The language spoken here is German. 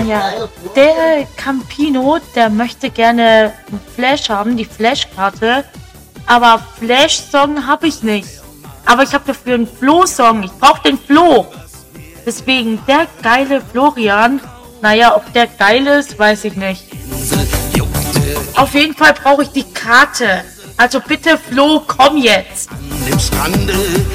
Ja, der Campino, der möchte gerne einen Flash haben, die Flash-Karte. Aber Flash-Song habe ich nicht. Aber ich habe dafür einen Flo-Song. Ich brauche den Flo. Deswegen der geile Florian. Naja, ob der geil ist, weiß ich nicht. Auf jeden Fall brauche ich die Karte. Also bitte Flo, komm jetzt. Am Strande